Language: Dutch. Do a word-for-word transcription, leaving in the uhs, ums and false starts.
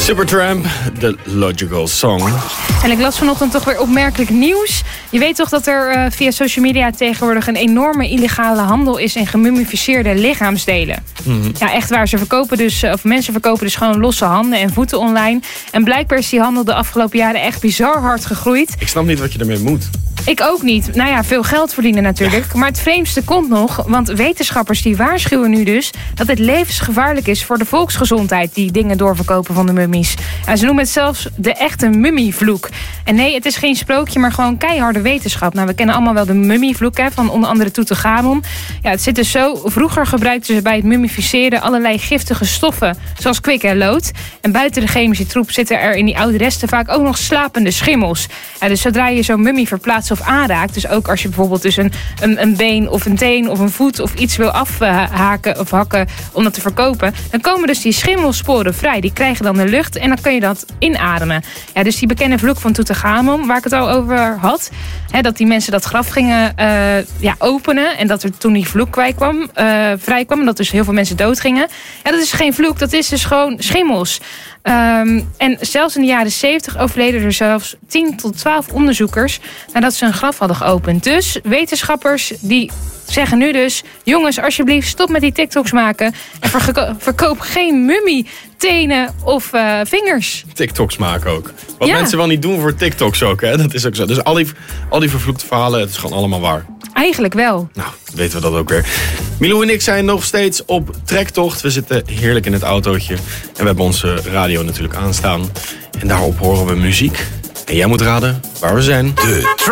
Supertramp, The Logical Song. En ik las vanochtend toch weer opmerkelijk nieuws. Je weet toch dat er uh, via social media tegenwoordig een enorme illegale handel is in gemummificeerde lichaamsdelen. Mm-hmm. Ja, echt waar. Ze verkopen dus, of mensen verkopen dus gewoon losse handen en voeten online. En blijkbaar is die handel de afgelopen jaren echt bizar hard gegroeid. Ik snap niet wat je ermee moet. Ik ook niet. Nou ja, veel geld verdienen natuurlijk. Ja. Maar het vreemdste komt nog, want wetenschappers die waarschuwen nu dus dat het levensgevaarlijk is voor de volksgezondheid, die dingen doorverkopen van de mummies. En ze noemen het zelfs de echte mummievloek. En nee, het is geen sprookje, maar gewoon keiharde wetenschap. Nou, we kennen allemaal wel de mummievloek, hè, van onder andere Tutankhamon. Ja, het zit dus zo. Vroeger gebruikten ze bij het mummificeren allerlei giftige stoffen, zoals kwik en lood. En buiten de chemische troep zitten er in die oude resten vaak ook nog slapende schimmels. Ja, dus zodra je zo'n mummie verplaatst of aanraakt, dus ook als je bijvoorbeeld dus een, een, een been of een teen of een voet of iets wil afhaken of hakken om dat te verkopen, dan komen dus die schimmelsporen vrij. Die krijgen dan de lucht en dan kun je dat inademen. Ja, dus die bekende vloek van Tutankhamon, waar ik het al over had, hè, dat die mensen dat graf gingen uh, ja, openen en dat er toen die vloek kwijt kwam, uh, vrij kwam en dat dus heel veel mensen doodgingen. Ja, dat is geen vloek, dat is dus gewoon schimmels. Um, en zelfs in de jaren zeventig overleden er zelfs tien tot twaalf onderzoekers nadat ze een graf hadden geopend. Dus wetenschappers die zeggen nu dus, jongens, alsjeblieft stop met die TikToks maken en verko- verkoop geen mummie, tenen of uh, vingers. TikToks maken ook. Wat ja. mensen wel niet doen voor TikToks ook, hè? Dat is ook zo. Dus al die, al die vervloekte verhalen, het is gewoon allemaal waar. Eigenlijk wel. Nou, weten we dat ook weer. Milou en ik zijn nog steeds op trektocht. We zitten heerlijk in het autootje. En we hebben onze radio natuurlijk aanstaan. En daarop horen we muziek. En jij moet raden waar we zijn. De